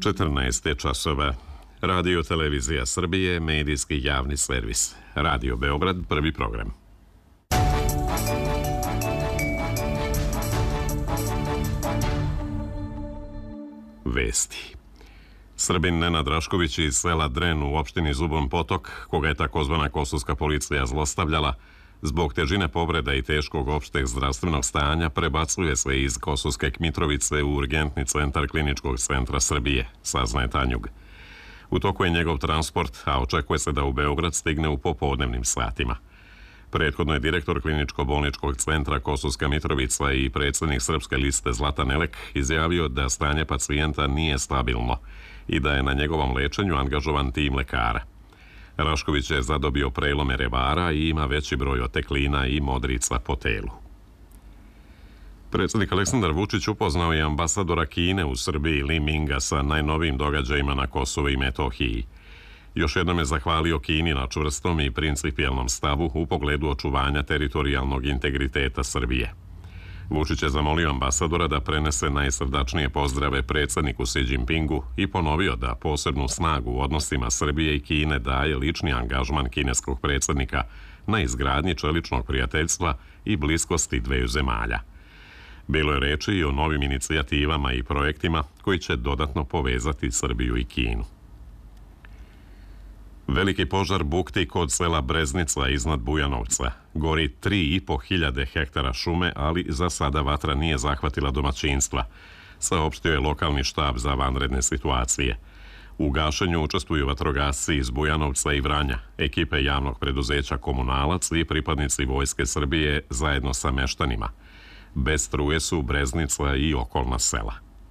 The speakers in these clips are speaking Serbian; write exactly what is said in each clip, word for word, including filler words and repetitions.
četrnaest je časova. Radio Televizija Srbije, medijski javni servis. Radio Beograd, prvi program. Vesti. Srbin Nenad Rašković iz sela Dren u opštini Zubon Potok, koga je takozvana kosovska policija zlostavljala, zbog težine povreda i teškog opšteg zdravstvenog stanja prebacuje se iz Kosovske Kmitrovice u urgentni centar Kliničkog centra Srbije, saznaje Tanjug. U toku je njegov transport, a očekuje se da u Beograd stigne u popodnevnim satima. Prethodno je direktor Kliničko-bolničkog centra Kosovska Mitrovica i predsjednik Srpske liste Zlatan Elek izjavio da stanje pacijenta nije stabilno i da je na njegovom lečenju angažovan tim lekara. Rašković je zadobio prelome revara i ima veći broj oteklina i modrica po telu. Predsjednik Aleksandar Vučić upoznao je ambasadora Kine u Srbiji Li Minga sa najnovijim događajima na Kosovu i Metohiji. Još jednom je zahvalio Kini na čvrstom i principijelnom stavu u pogledu očuvanja teritorijalnog integriteta Srbije. Vučić je zamolio ambasadora da prenese najsrdačnije pozdrave predsjedniku Xi Jinpingu i ponovio da posebnu snagu u odnosima Srbije i Kine daje lični angažman kineskog predsjednika na izgradnji čeličnog prijateljstva i bliskosti dveju zemalja. Bilo je reči i o novim inicijativama i projektima koji će dodatno povezati Srbiju i Kinu. Veliki požar bukti kod sela Breznica iznad Bujanovca. Gori tri i po hiljade hektara šume, ali za sada vatra nije zahvatila domaćinstva, saopštio je lokalni štab za vanredne situacije. U gašenju učestvuju vatrogasci iz Bujanovca i Vranja, ekipe javnog preduzeća Komunalac i pripadnici Vojske Srbije zajedno sa meštanima. Bez struje su Breznica i okolna sela.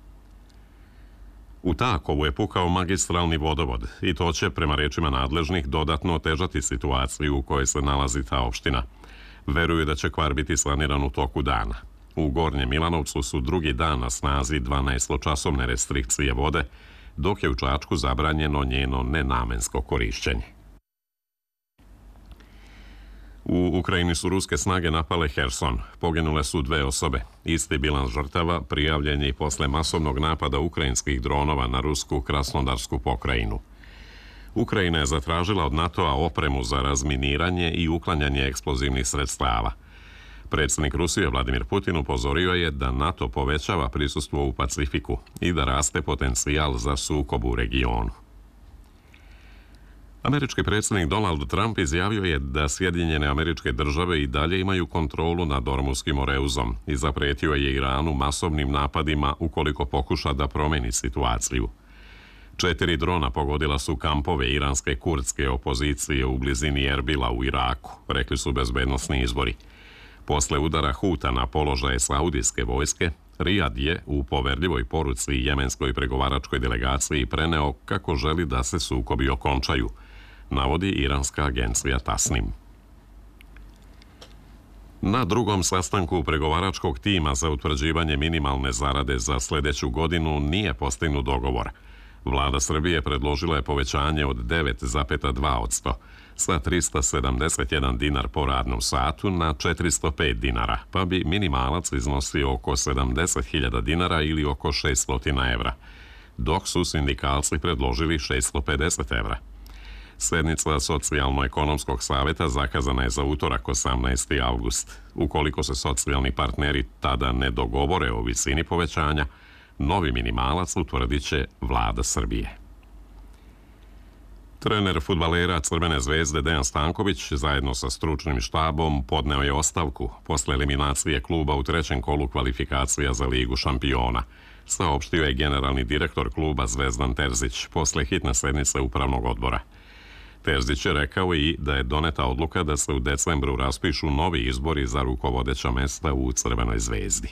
U Takovu je pukao magistralni vodovod i to će, prema rečima nadležnih, dodatno otežati situaciju u kojoj se nalazi ta opština. Veruju da će kvar biti saniran u toku dana. U Gornjem Milanovcu su drugi dan na snazi dvanaestočasovne restrikcije vode, dok je u Čačku zabranjeno njeno nenamensko korišćenje. U Ukrajini su ruske snage napale Herson. Poginule su dve osobe. Isti bilans žrtava prijavljen je i posle masovnog napada ukrajinskih dronova na rusku Krasnodarsku pokrajinu. Ukrajina je zatražila od NATO-a opremu za razminiranje i uklanjanje eksplozivnih sredstava. Predsjednik Rusije Vladimir Putin upozorio je da NATO povećava prisustvo u Pacifiku i da raste potencijal za sukob u regionu. Američki predsjednik Donald Trump izjavio je da Sjedinjene Američke Države i dalje imaju kontrolu nad Ormuškim oreuzom i zapretio je Iranu masovnim napadima ukoliko pokuša da promeni situaciju. Četiri drona pogodila su kampove iranske kurdske opozicije u blizini Erbila u Iraku, rekli su bezbednosni izvori. Posle udara Huta na položaje saudijske vojske, Rijad je u poverljivoj poruci jemenskoj pregovaračkoj delegaciji preneo kako želi da se sukobi okončaju, navodi iranska agencija Tasnim. Na drugom sastanku pregovaračkog tima za utvrđivanje minimalne zarade za sljedeću godinu nije postignut dogovor. Vlada Srbije predložila je povećanje od devet zarez dva posto sa trista sedamdeset jedan dinar po radnom satu na četiristo pet dinara, pa bi minimalac iznosio oko sedamdeset hiljada dinara ili oko šesto evra, dok su sindikalci predložili šesto pedeset evra. Sednica Socijalno-ekonomskog savjeta zakazana je za utorak osamnaesti avgust. Ukoliko se socijalni partneri tada ne dogovore o visini povećanja, novi minimalac utvrdit će Vlada Srbije. Trener fudbalera Crvene zvezde Dejan Stanković zajedno sa stručnim štabom podneo je ostavku posle eliminacije kluba u trećem kolu kvalifikacija za Ligu šampiona, saopštio je generalni direktor kluba Zvezdan Terzić posle hitne sednice upravnog odbora. Terzić je rekao i da je doneta odluka da se u decembru raspišu novi izbori za rukovodeća mesta u Crvenoj zvezdi.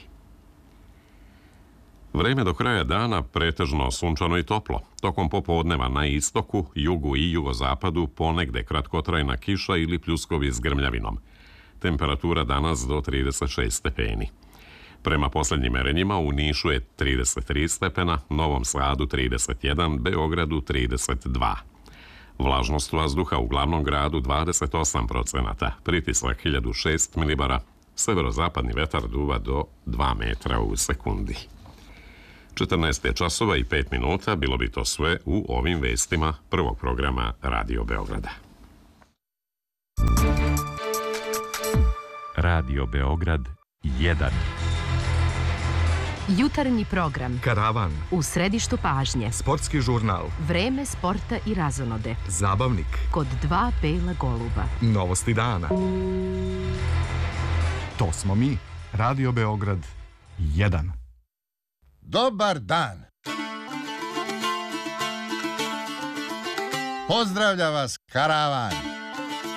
Vreme do kraja dana pretežno sunčano i toplo. Tokom popodneva na istoku, jugu i jugozapadu ponegde kratkotrajna kiša ili pljuskovi s grmljavinom. Temperatura danas do trideset šest stepeni. Prema posljednjim merenjima u Nišu je trideset tri stepena, Novom Sadu trideset jedan, Beogradu trideset dva. Vlažnost vazduha u glavnom gradu dvadeset osam procenata, pritisak hiljadu šest milibara, severozapadni vetar duva do dva metra u sekundi. četrnaest je časova i pet minuta, bilo bi to sve u ovim vestima prvog programa Radio Beograda. Radio Beograd jedan. Jutarnji program. Karavan. U središtu pažnje. Sportski žurnal. Vreme sporta i razonode. Zabavnik. Kod dva bela goluba. Novosti dana. To smo mi. Radio Beograd jedan. Dobar dan. Pozdravlja vas Karavan.